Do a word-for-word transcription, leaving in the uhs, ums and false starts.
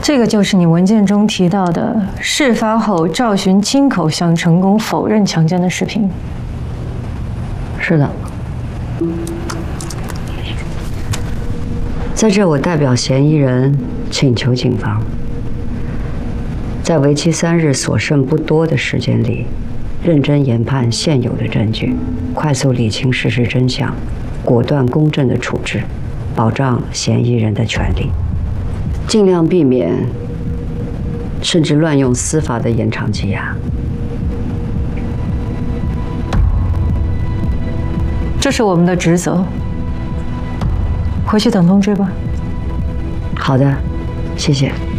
这个就是你文件中提到的事发后赵寻亲口向成功否认强奸的视频。 是的。在这，我代表嫌疑人请求警方，在为期三日所剩不多的时间里，认真研判现有的证据，快速理清事实真相，果断公正的处置，保障嫌疑人的权利，尽量避免甚至乱用司法的延长羁押。 这是我们的职责。回去等通知吧。 好的，谢谢。